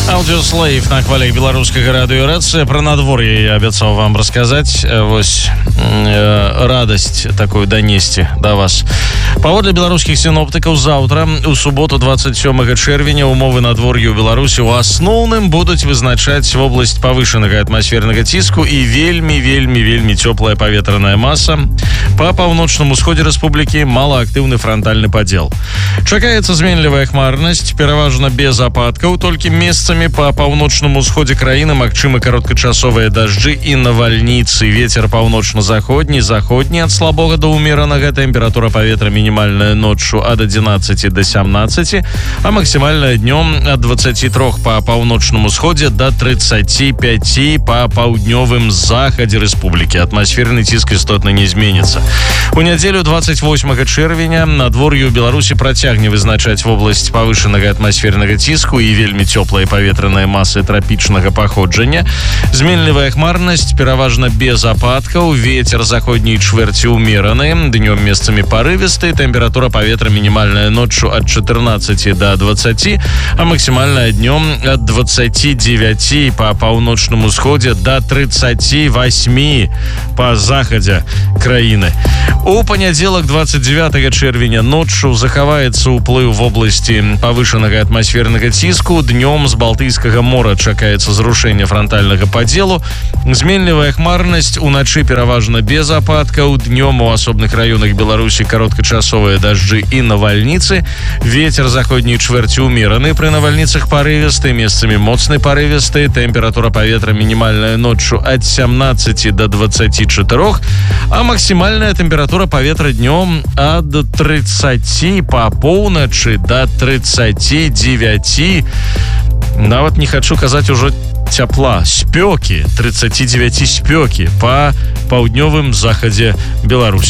Audioslave на хвалях беларускага радыёрацыя. Пра надвор'е я абяцаў вам расказаць. Вось радасць такую данесці да вас. Паводле беларускіх сіноптыкаў, заўтра, у суботу 27 чэрвеня, умовы надвор'я ў Беларусі ў асноўным будуць вызначаць вобласць павышанага атмасфернага ціску і вельмі цёплая паветраная маса. Па паўночным усходзе рэспублікі малаактыўны франтальны падзел. Чакаецца зменлівая хмарнасць, пераважна без ападкаў, толькі месцамі па паўночным усходзе краіны магчымы кароткачасовыя дажджы і навальніцы. Вецер паўночна-заходні, заходні ад слабога да ўмеранага. Тэмпература паветра мінімальная ноччу ад 11 до 17, а максімальная днём ад 23 па паўночным усходзе да 35 па паўднёвым захадзе рэспублікі. Атмасферны ціск істотна не зменіцца. У нядзелю 28 чэрвеня надвор'е ў Беларусі працягне вызначаць вобласць павышанага атмасфернага ціску і вельмі цёплая паветраная масы трапічнага паходжання. Зменлівая хмарнасць, пераважна без ападкаў, вецер заходняй чвэрці ўмераны, днём месцамі парывісты, тэмпература паветра мінімальная ноччу ад 14 до 20, а максімальная днём ад 29 па паўночным усходзе да 38 па захадзе краіны. У панядзелак 29 чэрвеня ноччу захаваецца ўплыў вобласці павышанага атмасфернага ціску. Днём з Балтыйскага мора чакаецца зрушэнне франтальнага падзелу. Зменлівая хмарнасць, уначы пераважна без ападкаў, днём у асобных раёнах Беларусі кароткачасовыя дажджы і навальніцы. Вецер заходняй чвэрці ўмераны, пры навальніцах парывісты, месцамі моцны парывісты. Тэмпература паветра мінімальная ноччу ад 17 до 24, а максімальная тэмпература паветра днём ад 30 па поўначы да 39. Нават не хачу казаць ужо цяпла, спёкі, 39 спёкі па паўднёвым захадзе Беларусі.